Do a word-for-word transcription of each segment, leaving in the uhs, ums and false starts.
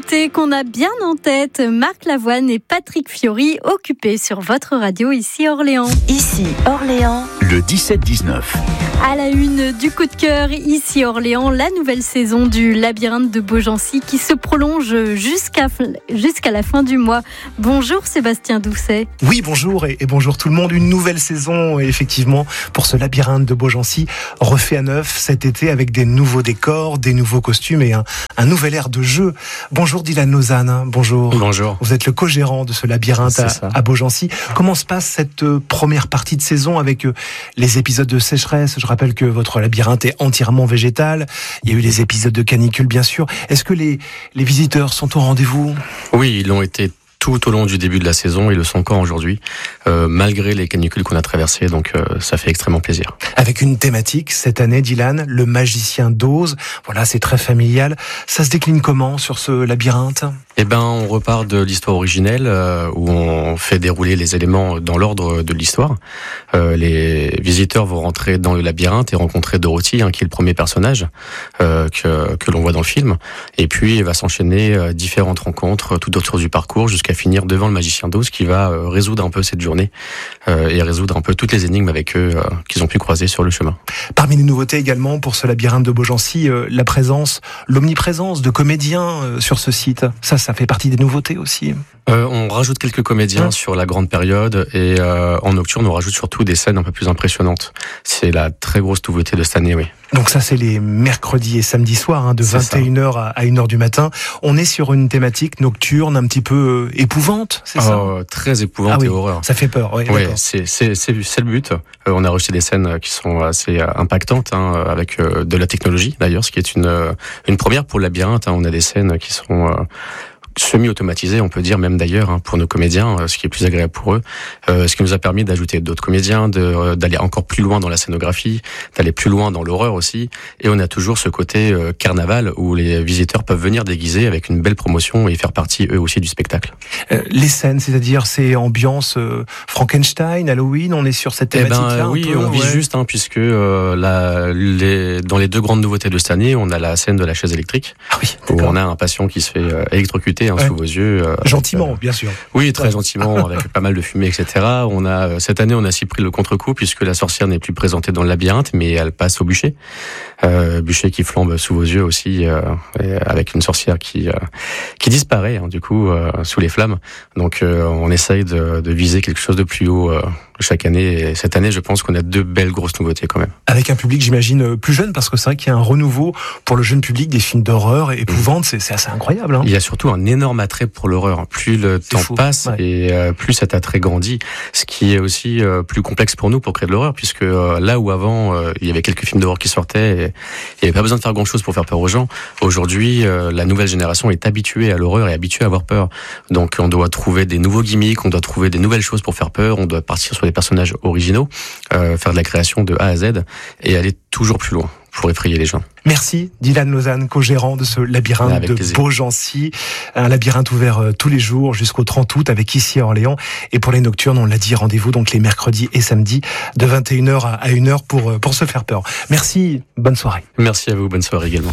nouveautés qu'on a bien en tête. Marc Lavoine et Patrick Fiori occupés sur votre radio ici Orléans. Ici Orléans. Le dix-sept dix-neuf. À la une du coup de cœur, ici Orléans, la nouvelle saison du Labyrinthe de Beaugency qui se prolonge jusqu'à, jusqu'à la fin du mois. Bonjour Sébastien Doucet. Oui, bonjour et, et bonjour tout le monde. Une nouvelle saison, effectivement, pour ce Labyrinthe de Beaugency, refait à neuf cet été avec des nouveaux décors, des nouveaux costumes et un, un nouvel air de jeu. Bonjour Dylan Lausanne, bonjour. Bonjour. Vous êtes le co-gérant de ce Labyrinthe à, à Beaugency. Comment se passe cette euh, première partie de saison avec euh, les épisodes de sécheresse ? Je rappelle que votre labyrinthe est entièrement végétal. Il y a eu les épisodes de canicule, bien sûr. Est-ce que les, les visiteurs sont au rendez-vous ? Oui, ils l'ont été tout au long du début de la saison, ils le sont encore aujourd'hui, euh, malgré les canicules qu'on a traversées, donc euh, ça fait extrêmement plaisir. Avec une thématique, cette année, Dylan, le magicien d'Oz. Voilà, c'est très familial. Ça se décline comment sur ce labyrinthe ? Eh ben, on repart de l'histoire originelle, euh, où on fait dérouler les éléments dans l'ordre de l'histoire. Euh, les visiteurs vont rentrer dans le labyrinthe et rencontrer Dorothy, hein, qui est le premier personnage euh, que, que l'on voit dans le film. Et puis, il va s'enchaîner euh, différentes rencontres tout autour du parcours jusqu'à finir devant le magicien d'Oz qui va euh, résoudre un peu cette journée euh, et résoudre un peu toutes les énigmes avec eux euh, qu'ils ont pu croiser sur le chemin. Parmi les nouveautés également pour ce Labyrinthe de Beaugency, euh, la présence, l'omniprésence de comédiens euh, sur ce site. Ça, ça fait partie des nouveautés aussi. Euh, on rajoute quelques comédiens mmh. sur la grande période et euh, en nocturne, on rajoute surtout des scènes un peu plus impressionnantes. C'est la très grosse nouveauté de cette année, oui. Donc ça, c'est les mercredis et samedis soirs, hein, de vingt et une heures à une heure du matin. On est sur une thématique nocturne un petit peu euh, épouvante, c'est ça ? euh, Très épouvante ah oui, et horreur. Ça fait peur, oui. Oui, c'est, c'est, c'est, c'est le but. Euh, on a reçu des scènes qui sont assez euh, impactantes, hein, avec euh, de la technologie d'ailleurs, ce qui est une, euh, une première pour le labyrinthe. Hein. On a des scènes qui sont... Euh, semi-automatisé, on peut dire même d'ailleurs, hein, pour nos comédiens, ce qui est plus agréable pour eux, euh, ce qui nous a permis d'ajouter d'autres comédiens, de, euh, d'aller encore plus loin dans la scénographie, d'aller plus loin dans l'horreur aussi, et on a toujours ce côté euh, carnaval où les visiteurs peuvent venir déguisés avec une belle promotion et faire partie eux aussi du spectacle. Euh, les scènes, c'est-à-dire c'est ambiance euh, Frankenstein, Halloween, on est sur cette thématique-là eh ben, Oui, peu, on vise ouais. juste, hein, puisque euh, la, les, dans les deux grandes nouveautés de cette année, on a la scène de la chaise électrique, ah oui, où on a un patient qui se fait euh, électrocuter, Hein, ouais. sous vos yeux. Euh, gentiment, euh, bien sûr. Oui, très ouais. gentiment, avec pas mal de fumée, et cetera. On a cette année, on a aussi pris le contre-coup puisque la sorcière n'est plus présentée dans le labyrinthe, mais elle passe au bûcher. Euh, bûcher qui flambe sous vos yeux aussi, euh, avec une sorcière qui euh, qui disparaît, hein, du coup, euh, sous les flammes. Donc, euh, on essaye de, de viser quelque chose de plus haut euh, chaque année. Et cette année, je pense qu'on a deux belles grosses nouveautés quand même. Avec un public, j'imagine, plus jeune, parce que c'est vrai qu'il y a un renouveau pour le jeune public des films d'horreur et épouvantes. Mmh. C'est, c'est assez incroyable. Hein. Il y a surtout un énorme attrait pour l'horreur. Plus le c'est temps fou. passe ouais. et euh, plus cet attrait grandit, ce qui est aussi euh, plus complexe pour nous pour créer de l'horreur, puisque euh, là où avant euh, il y avait quelques films d'horreur qui sortaient, et il n'y avait pas besoin de faire grand-chose pour faire peur aux gens. Aujourd'hui, euh, la nouvelle génération est habituée à l'horreur et habituée à avoir peur. Donc on doit trouver des nouveaux gimmicks, on doit trouver des nouvelles choses pour faire peur, on doit partir sur des personnages originaux, euh, faire de la création de A à Z et aller toujours plus loin pour effrayer les gens. Merci Dylan Lausanne, co-gérant de ce labyrinthe avec de plaisir. Beaugency. Un labyrinthe ouvert euh, tous les jours jusqu'au trente août avec ici à Orléans. Et pour les nocturnes, on l'a dit, rendez-vous donc les mercredis et samedis de vingt et une heures à une heure pour, pour se faire peur. Merci, bonne soirée. Merci à vous, bonne soirée également.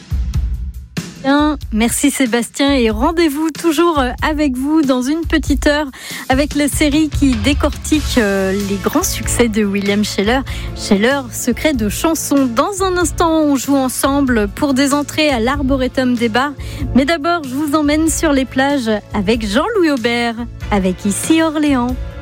Merci Sébastien et rendez-vous toujours avec vous dans une petite heure avec la série qui décortique les grands succès de William Sheller. Sheller, secret de chansons. Dans un instant, on joue ensemble pour des entrées à l'Arboretum des Bars. Mais d'abord, je vous emmène sur les plages avec Jean-Louis Aubert, avec ici Orléans.